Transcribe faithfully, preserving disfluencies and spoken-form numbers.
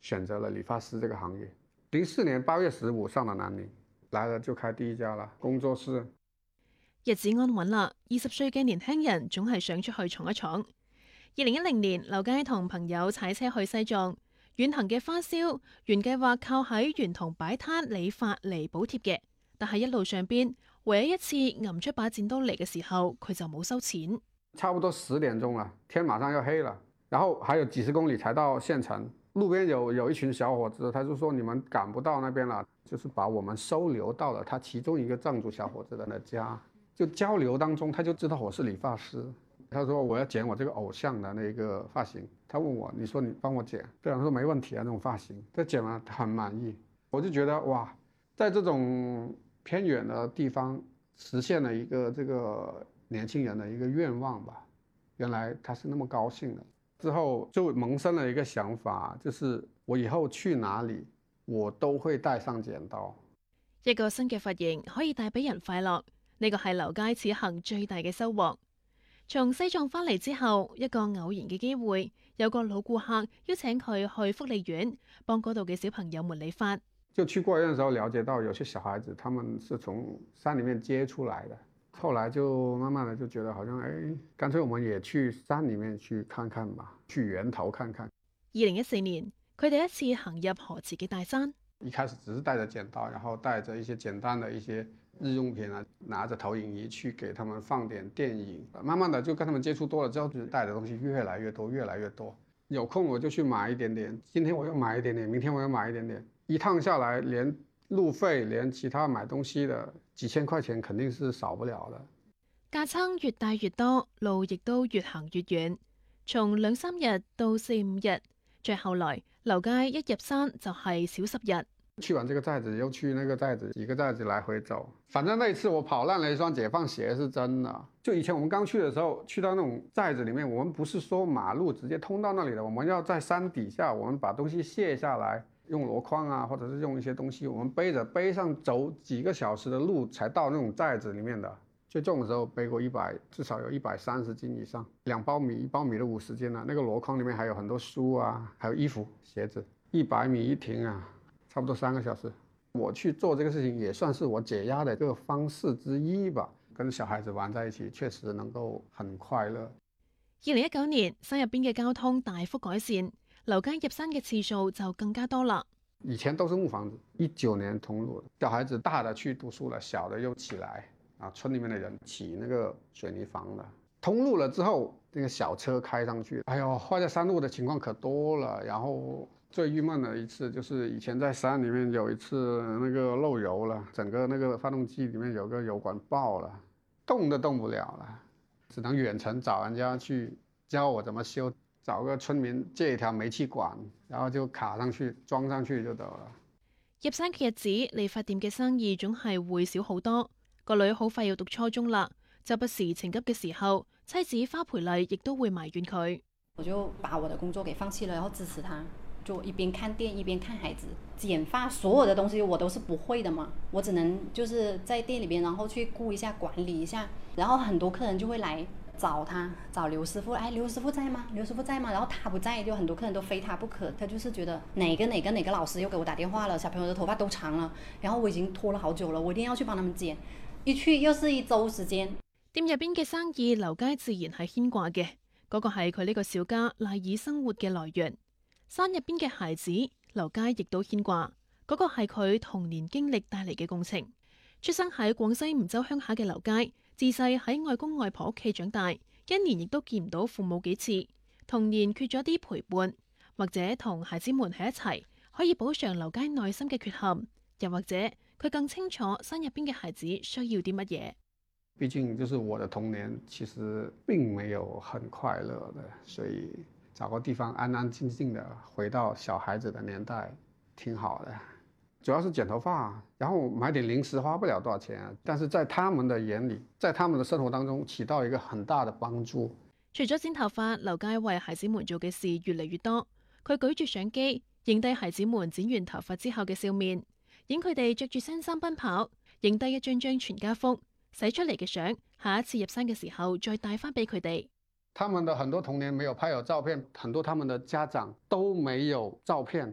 选择了理发師這個行業。零四年八月十五上了南寧，來了就開第一家啦工作室。 日子安穩啦，二十歲嘅年輕人總係想出去闖一闖。二零一零年，劉佳同朋友踩車去西藏，遠行嘅花銷原計劃靠喺沿途擺攤理髮嚟補貼嘅，但係一路上邊唯一一次揞出把剪刀嚟嘅時候，佢就冇收錢。 差不多十點鐘啦，天馬上要黑了，然後還有幾十公里才到縣城。路邊有有一群小伙子，他就說你們趕不到那邊了，就是把我們收留到了他其中一個藏族小伙子的那家。就交流當中，他就知道我是理髮師。他說我要剪我這個偶像的那個髮型，他問我，你說你幫我剪，對啊，他說沒問題啊，那種髮型，他剪完很滿意。我就覺得哇，在這種偏遠的地方實現了一個這個年輕人的一個願望吧。原來他是那麼高興的。之後就萌生了一個想法，就是我以後去哪裡，我都會帶上剪刀。 一個新嘅髮型可以帶俾人快樂，呢個係劉佳此行最大嘅收穫。從西藏翻嚟之後，一個偶然嘅機會，有個老顧客邀請佢去福利院幫嗰度嘅小朋友們理髮。 就去孤兒院嘅時候，了解到有些小孩子他們是從山裡面接出來的，後來就慢慢的就覺得好像，誒，乾脆我們也去山裡面去看看吧，去源頭看看。 二零一四年，佢第一次行入河池嘅大山。 一開始只是帶着剪刀，然後帶着一些簡單的一些日用品啊，拿着投影儀去給他們放點電影。慢慢的就跟他們接觸多了之後，就帶的東西越來越多，越來越多。有空我就去買一點點，今天我又買一點點，明天我又買一點點。一趟下來，連路費，連其他買東西的幾千塊錢肯定是少不了的。 架撐越帶越多，路亦都越行越遠，從兩三日到四五日，再後來劉佳一入山就係小十日。 去完這個寨子，又去那個寨子，幾個寨子來回走。反正那一次我跑爛了一雙解放鞋，是真的。就以前我們剛去的時候，去到那種寨子裏面，我們不是說馬路直接通到那裏的，我們要在山底下，我們把東西卸下來，用籮筐啊，或者是用一些東西，我們背着背上走幾個小時的路，才到那種寨子裏面的。最重的時候背過一百，至少有一百三十斤以上，兩包米，一包米都五十斤啊。那個籮筐裏面還有很多書啊，還有衣服、鞋子。一百米一停啊。差不多三個小時，我去做這個事情也算是我解壓的一個方式之一吧。跟小孩子玩在一起，確實能夠很快樂。 二零一九年，山入邊嘅交通大幅改善，劉佳入山嘅次數就更加多啦。 以前都是木房子，一九年通路，小孩子大的去讀書了，小的又起來啊，村裏面的人起那個水泥房了。通路了之後，那個小車開上去，哎呦，壞在山路的情況可多了，然後。最鬱悶的一次就是以前在山裡面有一次那個漏油了，整個那個發動機裡面有個油管爆了，動都動不了了，只能遠程找人家去教我怎麼修，找個村民借一條煤氣管，然後就卡上去裝上去就得了。 入山嘅日子，理髮店嘅生意總係會少好多。個女好快要讀初中啦，就不時情急嘅時候，妻子花培麗亦都會埋怨佢。 我就把我的工作給放棄了，然後支持他。就一邊看店一邊看孩子，剪髮所有的東西我都是不會的嘛，我只能就是在店裏邊，然後去顧一下管理一下，然後很多客人就會來找他，找劉師傅，哎，劉師傅在嗎？劉師傅在嗎？然後他不在，就很多客人都非他不可，他就是覺得哪個哪個哪個老師又給我打電話了，小朋友的頭髮都長了，然後我已經拖了好久了，我一定要去幫他們剪，一去又是一周時間。 店入邊嘅生意，劉佳自然係牽掛嘅，嗰個係佢呢個小家賴以生活嘅來源。山入邊嘅孩子，劉佳亦都牽掛，嗰個係佢童年經歷帶嚟嘅共情。出生喺廣西梧州鄉下嘅劉佳，自細喺外公外婆屋企長大，一年亦都見唔到父母幾次，童年缺咗啲陪伴，或者同孩子們喺一齊，可以補償劉佳內心嘅缺陷，又或者佢更清楚山入邊嘅孩子需要啲乜嘢。 畢竟就是我的童年其實並沒有很快樂的，所以找個地方安安靜靜的回到小孩子的年代，挺好的。主要是剪頭髮，然後買點零食，花不了多少錢，但是在他們的眼裏，在他們的生活當中起到一個很大的幫助。 除咗剪頭髮，劉佳為孩子們做嘅事越嚟越多。佢舉住相機，影低孩子們剪完頭髮之後嘅笑面，影佢哋着住新衫奔跑，影低一張張全家福，洗出嚟嘅相，下一次入山嘅時候再帶翻俾佢哋。 他們的很多童年沒有拍有照片，很多他們的家長都沒有照片。